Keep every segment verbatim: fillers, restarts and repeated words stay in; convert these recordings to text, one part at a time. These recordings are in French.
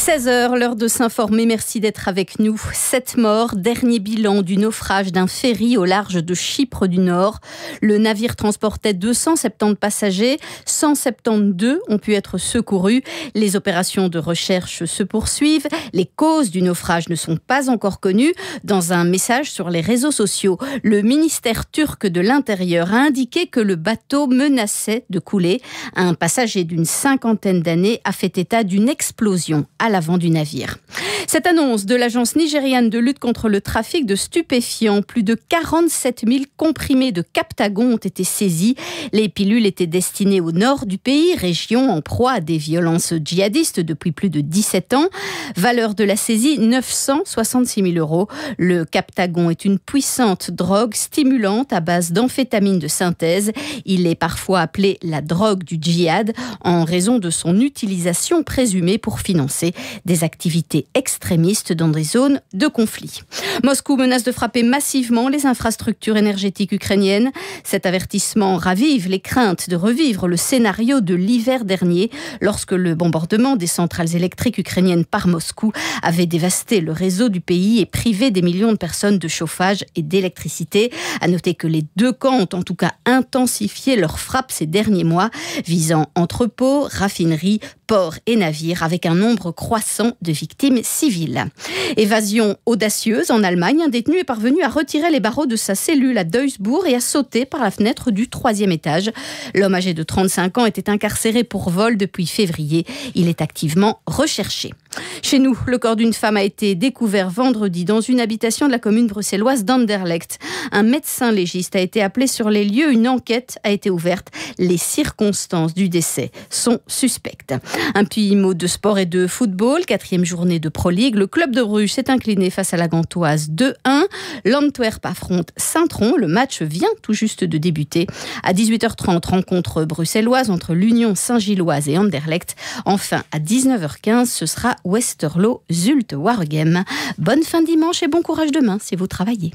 seize heures, l'heure de s'informer. Merci d'être avec nous. Sept morts, dernier bilan du naufrage d'un ferry au large de Chypre du Nord. Le navire transportait deux cent soixante-dix passagers. cent soixante-douze ont pu être secourus. Les opérations de recherche se poursuivent. Les causes du naufrage ne sont pas encore connues. Dans un message sur les réseaux sociaux, le ministère turc de l'Intérieur a indiqué que le bateau menaçait de couler. Un passager d'une cinquantaine d'années a fait état d'une explosion à l'avant du navire. Cette annonce de l'agence nigériane de lutte contre le trafic de stupéfiants, plus de quarante-sept mille comprimés de Captagon ont été saisis. Les pilules étaient destinées au nord du pays, région en proie à des violences djihadistes depuis plus de dix-sept ans. Valeur de la saisie, neuf cent soixante-six mille euros. Le Captagon est une puissante drogue stimulante à base d'amphétamine de synthèse. Il est parfois appelé la drogue du djihad en raison de son utilisation présumée pour financer des activités extrémistes dans des zones de conflit. Moscou menace de frapper massivement les infrastructures énergétiques ukrainiennes. Cet avertissement ravive les craintes de revivre le scénario de l'hiver dernier, lorsque le bombardement des centrales électriques ukrainiennes par Moscou avait dévasté le réseau du pays et privé des millions de personnes de chauffage et d'électricité. À noter que les deux camps ont en tout cas intensifié leurs frappes ces derniers mois, visant entrepôts, raffineries, ports et navires, avec un nombre croissant de victimes civiles. Évasion audacieuse en Allemagne, un détenu est parvenu à retirer les barreaux de sa cellule à Duisbourg et à sauter par la fenêtre du troisième étage. L'homme âgé de trente-cinq ans était incarcéré pour vol depuis février. Il est activement recherché. Chez nous, le corps d'une femme a été découvert vendredi dans une habitation de la commune bruxelloise d'Anderlecht. Un médecin légiste a été appelé sur les lieux. Une enquête a été ouverte. Les circonstances du décès sont suspectes. Un petit mot de sport et de football. Quatrième journée de Pro League. Le club de Bruges s'est incliné face à la Gantoise deux un. L'Antwerp affronte Saint-Tron. Le match vient tout juste de débuter. À dix-huit heures trente, rencontre bruxelloise entre l'Union Saint-Gilloise et Anderlecht. Enfin, à dix-neuf heures quinze, ce sera Westerlo Zulte Waregem. Bonne fin de dimanche et bon courage demain si vous travaillez.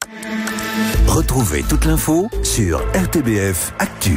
Retrouvez toute l'info sur R T B F Actu.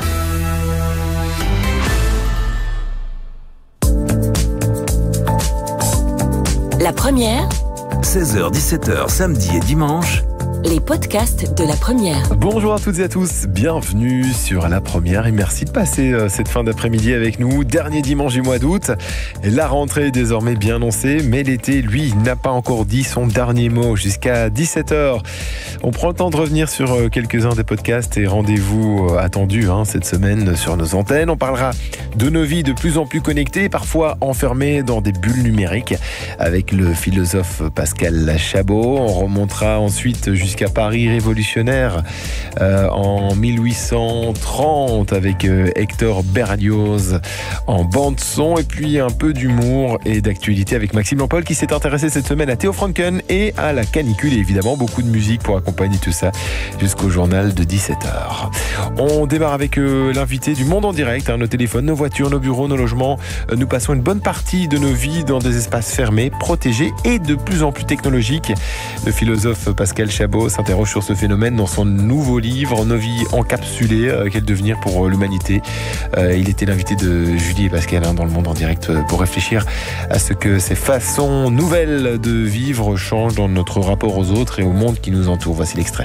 La première, seize heures dix-sept heures samedi et dimanche. Les podcasts de La Première. Bonjour à toutes et à tous, bienvenue sur La Première et merci de passer cette fin d'après-midi avec nous. Dernier dimanche du mois d'août, la rentrée est désormais bien annoncée, mais l'été, lui, n'a pas encore dit son dernier mot jusqu'à dix-sept heures. On prend le temps de revenir sur quelques-uns des podcasts et rendez-vous attendus hein, cette semaine sur nos antennes. On parlera de nos vies de plus en plus connectées, parfois enfermées dans des bulles numériques, avec le philosophe Pascal Chabot. On remontera ensuite jusqu'à jusqu'à Paris révolutionnaire euh, en mille huit cent trente avec euh, Hector Berlioz en bande son et puis un peu d'humour et d'actualité avec Maxime Lampol qui s'est intéressé cette semaine à Theo Franken et à la canicule et évidemment beaucoup de musique pour accompagner tout ça jusqu'au journal de dix-sept heures. On démarre avec euh, l'invité du Monde en direct, hein, nos téléphones, nos voitures, nos bureaux, nos logements. Euh, nous passons une bonne partie de nos vies dans des espaces fermés, protégés et de plus en plus technologiques. Le philosophe Pascal Chabot s'interroge sur ce phénomène dans son nouveau livre Nos vies encapsulées, euh, quel devenir pour l'humanité. Euh, il était l'invité de Julie et Pascal hein, dans le Monde en direct euh, pour réfléchir à ce que ces façons nouvelles de vivre changent dans notre rapport aux autres et au monde qui nous entoure. Voici l'extrait.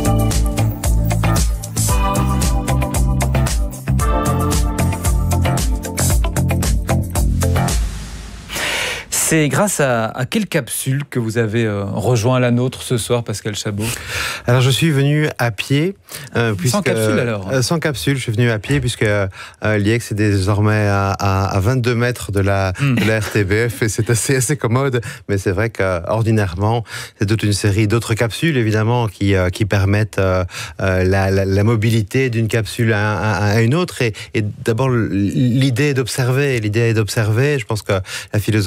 C'est grâce à, à quelle capsule que vous avez euh, rejoint la nôtre ce soir, Pascal Chabot ? Alors je suis venu à pied. Euh, puisque, sans capsule alors euh, Sans capsule, je suis venu à pied puisque euh, l'I E X est désormais à, à, à vingt-deux mètres de la, mm. de la R T B F et c'est assez, assez commode. Mais c'est vrai qu'ordinairement, c'est toute une série d'autres capsules évidemment qui, euh, qui permettent euh, la, la, la mobilité d'une capsule à, à, à une autre. Et, et d'abord, l'idée est d'observer. L'idée est d'observer. Je pense que la philosophie aujourd'hui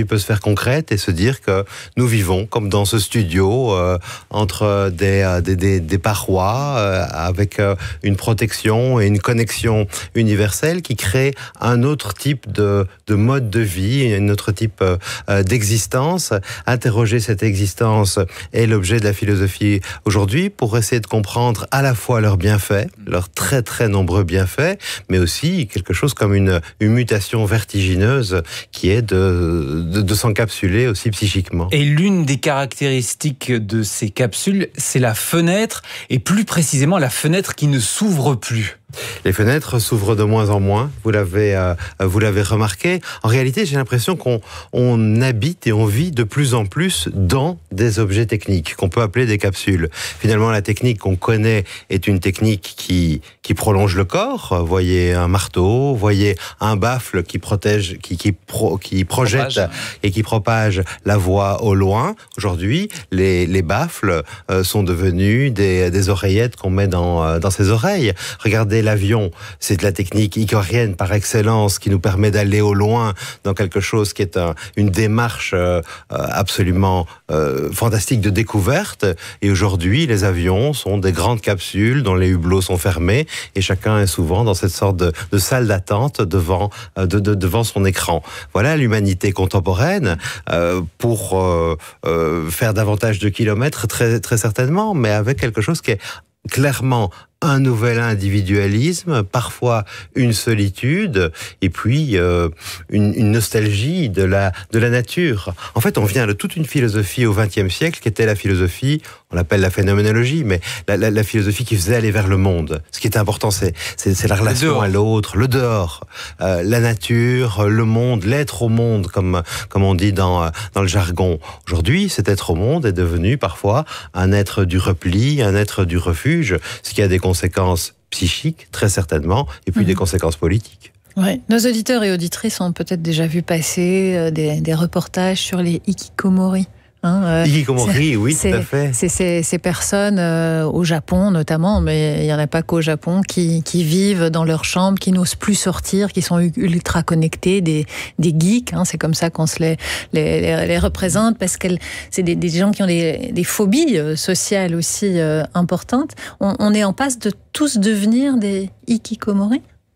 aujourd'hui peut se faire concrète et se dire que nous vivons comme dans ce studio euh, entre des, euh, des, des, des parois euh, avec euh, une protection et une connexion universelle qui crée un autre type de, de mode de vie, un autre type euh, d'existence. Interroger cette existence est l'objet de la philosophie aujourd'hui pour essayer de comprendre à la fois leurs bienfaits, leurs très très nombreux bienfaits, mais aussi quelque chose comme une, une mutation vertigineuse qui est de, de, de s'encapsuler aussi psychiquement. Et l'une des caractéristiques de ces capsules, c'est la fenêtre, et plus précisément la fenêtre qui ne s'ouvre plus. Les fenêtres s'ouvrent de moins en moins, vous l'avez, euh, vous l'avez remarqué. En réalité, j'ai l'impression qu'on on habite et on vit de plus en plus dans des objets techniques, qu'on peut appeler des capsules. Finalement, la technique qu'on connaît est une technique qui, qui prolonge le corps. Voyez un marteau, voyez un baffle qui protège, qui, qui, pro, qui projette propage. et qui propage la voix au loin. Aujourd'hui, les, les baffles euh, sont devenus des, des oreillettes qu'on met dans, euh, dans ses oreilles. Regardez l'avion, c'est de la technique icorienne par excellence qui nous permet d'aller au loin dans quelque chose qui est un, une démarche euh, absolument euh, fantastique de découverte. Et aujourd'hui, les avions sont des grandes capsules dont les hublots sont fermés et chacun est souvent dans cette sorte de, de salle d'attente devant, euh, de, de, devant son écran. Voilà l'humanité contemporaine euh, pour euh, euh, faire davantage de kilomètres, très, très certainement, mais avec quelque chose qui est clairement un nouvel individualisme, parfois une solitude, et puis euh, une, une nostalgie de la, de la nature. En fait, on vient de toute une philosophie au vingtième siècle, qui était la philosophie, on l'appelle la phénoménologie, mais la, la, la philosophie qui faisait aller vers le monde. Ce qui est important, c'est, c'est, c'est la relation à l'autre, le dehors, euh, la nature, le monde, l'être au monde, comme, comme on dit dans, dans le jargon. Aujourd'hui, cet être au monde est devenu parfois un être du repli, un être du refuge, ce qui a des conséquences psychiques, très certainement, et puis mmh. des conséquences politiques. Ouais. Nos auditeurs et auditrices ont peut-être déjà vu passer euh, des, des reportages sur les hikikomori. Hein, euh, hikikomori, oui, tout à fait. C'est ces, ces personnes euh, au Japon notamment, mais il n'y en a pas qu'au Japon, qui, qui vivent dans leur chambre, qui n'osent plus sortir, qui sont ultra connectés, des, des geeks, hein, c'est comme ça qu'on se les, les, les, les représente, parce que c'est des, des gens qui ont des, des phobies sociales aussi euh, importantes. On, on est en passe de tous devenir des hikikomori ?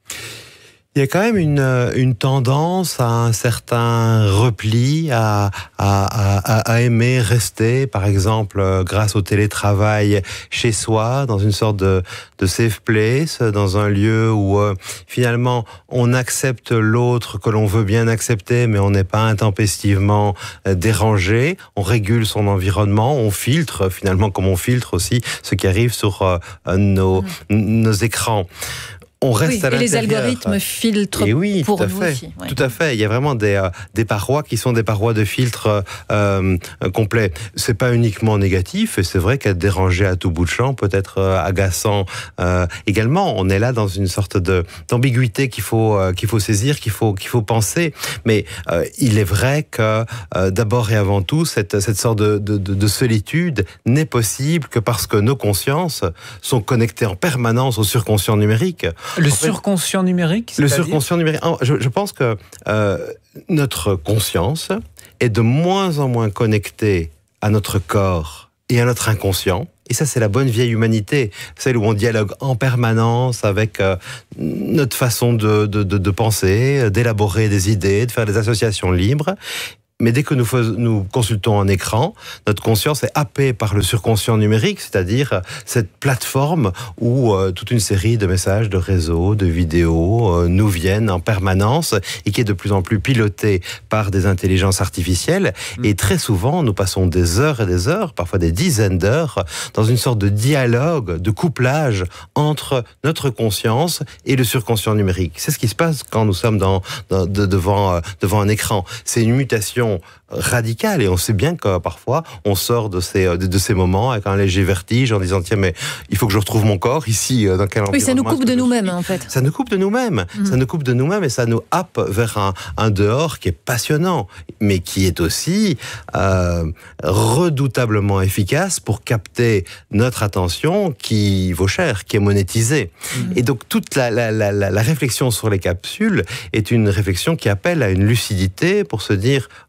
Il y a quand même une, une tendance à un certain repli, à, à, à, à aimer rester, par exemple, grâce au télétravail chez soi, dans une sorte de, de safe place, dans un lieu où euh, finalement on accepte l'autre que l'on veut bien accepter, mais on n'est pas intempestivement dérangé, on régule son environnement, on filtre finalement comme on filtre aussi ce qui arrive sur euh, nos, mmh. nos écrans. On reste oui, à l'intérieur. Et les algorithmes filtrent et oui, pour tout à nous fait, aussi. Ouais. Tout à fait. Il y a vraiment des, euh, des parois qui sont des parois de filtre euh, complet. C'est pas uniquement négatif, et c'est vrai qu'être dérangé à tout bout de champ peut être euh, agaçant euh, également. On est là dans une sorte de, d'ambiguïté qu'il faut, euh, qu'il faut saisir, qu'il faut, qu'il faut penser. Mais euh, il est vrai que euh, d'abord et avant tout, cette, cette sorte de, de, de solitude n'est possible que parce que nos consciences sont connectées en permanence au surconscient numérique. Le en fait, surconscient numérique, Le surconscient numérique. Je, je pense que euh, notre conscience est de moins en moins connectée à notre corps et à notre inconscient. Et ça, c'est la bonne vieille humanité, celle où on dialogue en permanence avec euh, notre façon de, de, de, de penser, d'élaborer des idées, de faire des associations libres. Mais dès que nous, fais, nous consultons un écran, notre conscience est happée par le surconscient numérique, c'est-à-dire cette plateforme où euh, toute une série de messages, de réseaux, de vidéos euh, nous viennent en permanence et qui est de plus en plus pilotée par des intelligences artificielles. Mmh. Et très souvent, nous passons des heures et des heures, parfois des dizaines d'heures, dans une sorte de dialogue, de couplage entre notre conscience et le surconscient numérique. C'est ce qui se passe quand nous sommes dans, dans, de, devant, euh, devant un écran. C'est une mutation radicale, et on sait bien que parfois on sort de ces, de, de ces moments avec un léger vertige en disant tiens mais il faut que je retrouve mon corps ici, dans quel environnement. Oui, ça nous coupe de nous-mêmes en fait. Ça nous coupe de nous-mêmes, mmh. ça nous coupe de nous-mêmes et ça nous happe vers un, un dehors qui est passionnant, mais qui est aussi euh, redoutablement efficace pour capter notre attention qui vaut cher, qui est monétisée. Mmh. Et donc toute la, la, la, la réflexion sur les capsules est une réflexion qui appelle à une lucidité pour se dire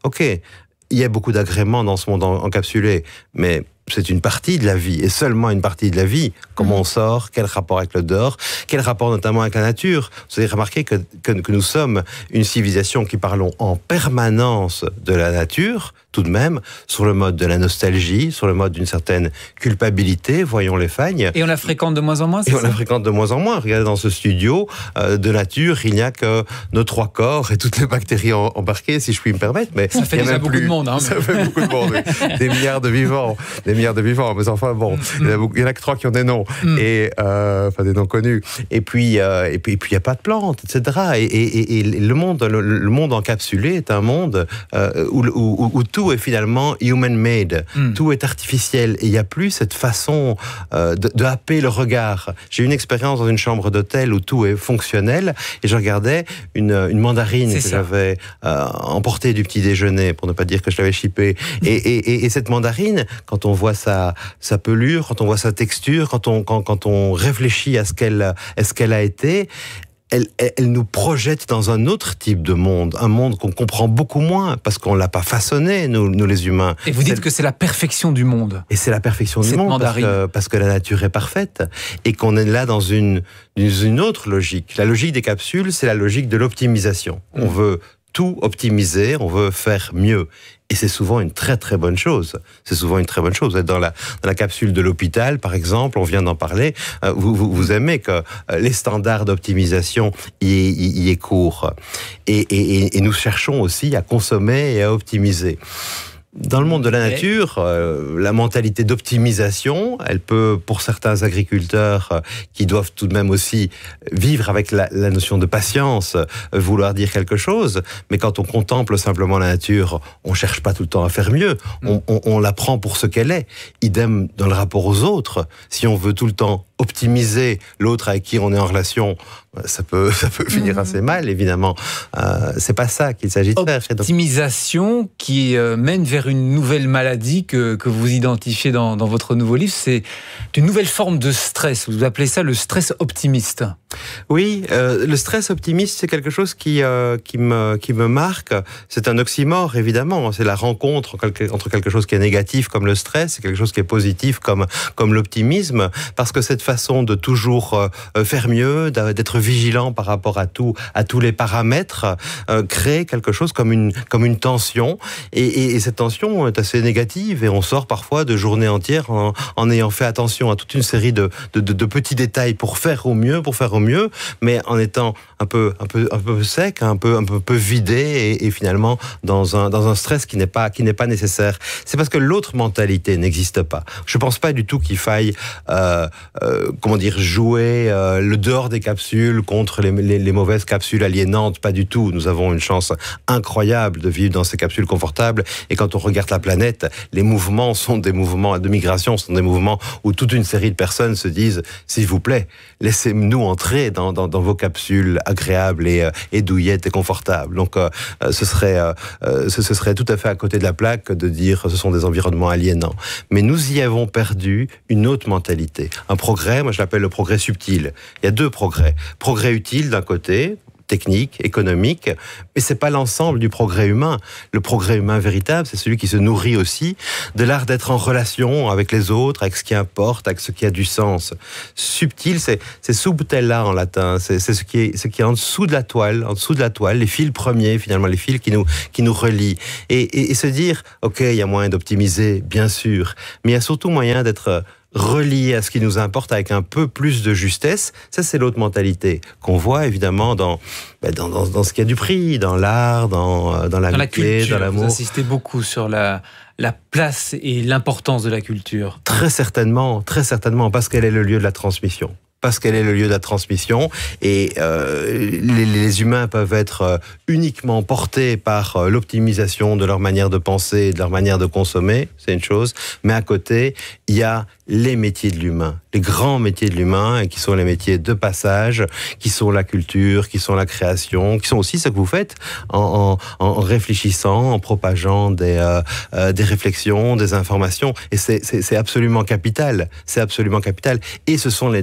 ok, il y a beaucoup d'agréments dans ce monde encapsulé, mais c'est une partie de la vie, et seulement une partie de la vie. Comment on sort, quel rapport avec le dehors, quel rapport notamment avec la nature. Vous avez remarqué que, que, que nous sommes une civilisation qui parlons en permanence de la nature, tout de même, sur le mode de la nostalgie, sur le mode d'une certaine culpabilité, voyons les fagnes. Et on la fréquente de moins en moins, c'est Et ça on la fréquente de moins en moins. Regardez, dans ce studio euh, de nature, il n'y a que nos trois corps et toutes les bactéries en, embarquées, si je puis me permettre. Mais ça fait il y a déjà même beaucoup plus. de monde. Hein, ça fait beaucoup de monde, oui. Des milliards de vivants. Des milliards de vivants. Mais enfin, bon, mm. il, y en a, il y en a que trois qui ont des noms. Mm. Et, euh, enfin, des noms connus. Et puis, euh, et puis, et puis, il n'y a pas de plantes, et cetera. Et, et, et, et le monde, le, le monde encapsulé est un monde euh, où, où, où tout est finalement human-made. Mm. Tout est artificiel. Et il n'y a plus cette façon euh, de, de happer le regard. J'ai eu une expérience dans une chambre d'hôtel où tout est fonctionnel. Et je regardais une, une mandarine C'est que ça. j'avais euh, emportée du petit déjeuner, pour ne pas dire que je l'avais chippée. Et, et, et, et cette mandarine, quand on voit sa, sa pelure, quand on voit sa texture, quand on, quand, quand on réfléchit à ce qu'elle, à ce qu'elle a été, Elle, elle nous projette dans un autre type de monde, un monde qu'on comprend beaucoup moins, parce qu'on ne l'a pas façonné, nous, nous les humains. Et vous dites c'est... que c'est la perfection du monde. Et c'est la perfection Cette du monde, mandarine. parce que, parce que la nature est parfaite, et qu'on est là dans une, une autre logique. La logique des capsules, c'est la logique de l'optimisation. Mmh. On veut tout optimiser, on veut faire mieux. Et c'est souvent une très très bonne chose. C'est souvent une très bonne chose. Vous êtes dans la, dans la capsule de l'hôpital, par exemple, on vient d'en parler. Euh, vous, vous, vous aimez que euh, les standards d'optimisation y, y, y est court. Et, et, et nous cherchons aussi à consommer et à optimiser. Dans le monde de la nature, euh, la mentalité d'optimisation, elle peut, pour certains agriculteurs euh, qui doivent tout de même aussi vivre avec la, la notion de patience, euh, vouloir dire quelque chose. Mais quand on contemple simplement la nature, on cherche pas tout le temps à faire mieux. On, on, on la prend pour ce qu'elle est. Idem dans le rapport aux autres. Si on veut tout le temps optimiser l'autre avec qui on est en relation, ça peut, ça peut finir mmh. assez mal, évidemment. Euh, c'est pas ça qu'il s'agit de faire. Optimisation qui euh, mène vers une nouvelle maladie que, que vous identifiez dans, dans votre nouveau livre. C'est une nouvelle forme de stress. Vous appelez ça le stress optimiste. Oui, euh, le stress optimiste, c'est quelque chose qui, euh, qui, me, qui me marque. C'est un oxymore, évidemment. C'est la rencontre entre quelque chose qui est négatif comme le stress et quelque chose qui est positif comme, comme l'optimisme. Parce que cette façon de toujours euh, faire mieux, d'être vigilant par rapport à tout, à tous les paramètres, euh, crée quelque chose comme une, comme une tension. Et, et, et cette tension est assez négative. Et on sort parfois de journées entières en, en ayant fait attention à toute une série de, de, de, de petits détails pour faire au mieux, pour faire au mieux, mais en étant un peu, un peu, un peu sec, un peu, un peu, peu vidé et, et finalement dans un, dans un stress qui n'est pas, qui n'est pas nécessaire. C'est parce que l'autre mentalité n'existe pas. Je pense pas du tout qu'il faille, euh, euh, comment dire, jouer euh, le dehors des capsules contre les, les, les mauvaises capsules aliénantes. Pas du tout. Nous avons une chance incroyable de vivre dans ces capsules confortables. Et quand on regarde la planète, les mouvements sont des mouvements de migration, sont des mouvements où toute une série de personnes se disent, s'il vous plaît, laissez-nous entrer dans, dans, dans vos capsules agréables et, et douillettes et confortables. Donc, euh, ce serait, euh, ce, ce serait tout à fait à côté de la plaque de dire que ce sont des environnements aliénants. Mais nous y avons perdu une autre mentalité. Un progrès, moi je l'appelle le progrès subtil. Il y a deux progrès. Progrès utile d'un côté, technique, économique, mais c'est pas l'ensemble du progrès humain. Le progrès humain véritable, c'est celui qui se nourrit aussi de l'art d'être en relation avec les autres, avec ce qui importe, avec ce qui a du sens. Subtil, c'est, c'est subtella en latin, c'est, c'est ce qui est, ce qui est en dessous de la toile, en dessous de la toile, les fils premiers, finalement, les fils qui nous, qui nous relient. Et, et, et se dire, ok, il y a moyen d'optimiser, bien sûr, mais il y a surtout moyen d'être relié à ce qui nous importe avec un peu plus de justesse. Ça, c'est l'autre mentalité qu'on voit évidemment dans, dans, dans, dans ce qui a du prix, dans l'art, dans, dans l'amitié, dans, dans l'amour. Vous insistez beaucoup sur la, la place et l'importance de la culture. Très certainement, très certainement, parce qu'elle est le lieu de la transmission. Parce qu'elle est le lieu de la transmission et euh, les, les humains peuvent être euh, uniquement portés par euh, l'optimisation de leur manière de penser et de leur manière de consommer, c'est une chose, mais à côté, il y a les métiers de l'humain, les grands métiers de l'humain, qui sont les métiers de passage, qui sont la culture, qui sont la création, qui sont aussi ce que vous faites en, en, en réfléchissant, en propageant des, euh, euh, des réflexions, des informations, et c'est, c'est, c'est absolument capital, c'est absolument capital, et ce sont les, les métiers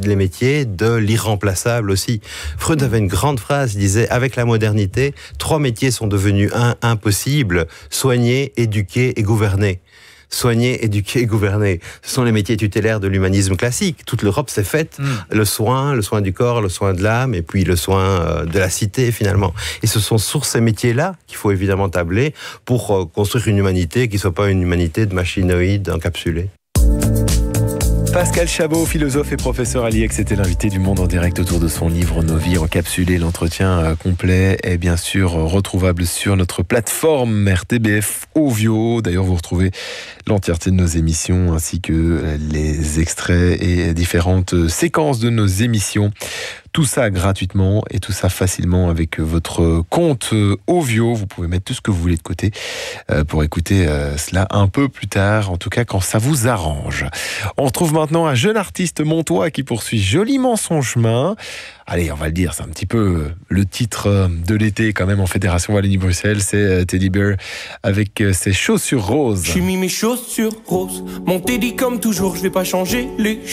métier de l'irremplaçable aussi. Freud avait une grande phrase, il disait, avec la modernité, trois métiers sont devenus un, impossibles, soigner, éduquer et gouverner. Soigner, éduquer et gouverner. Ce sont les métiers tutélaires de l'humanisme classique. Toute l'Europe s'est faite. Mmh. Le soin, le soin du corps, le soin de l'âme, et puis le soin euh, de la cité, finalement. Et ce sont sur ces métiers-là qu'il faut évidemment tabler pour euh, construire une humanité qui ne soit pas une humanité de machinoïdes encapsulés. Pascal Chabot, philosophe et professeur à l'I E C, était l'invité du Monde en direct autour de son livre Nos vies encapsulées. L'entretien complet est bien sûr retrouvable sur notre plateforme R T B F Ovio. D'ailleurs, vous retrouvez l'entièreté de nos émissions ainsi que les extraits et différentes séquences de nos émissions. Tout ça gratuitement et tout ça facilement avec votre compte Ovio. Vous pouvez mettre tout ce que vous voulez de côté pour écouter cela un peu plus tard, en tout cas quand ça vous arrange. On retrouve maintenant un jeune artiste montois qui poursuit joliment son chemin. Allez, on va le dire, c'est un petit peu le titre de l'été quand même en Fédération Wallonie-Bruxelles, c'est Teddy Bear avec ses chaussures roses. J'ai mis mes chaussures roses, mon Teddy comme toujours, je vais pas changer les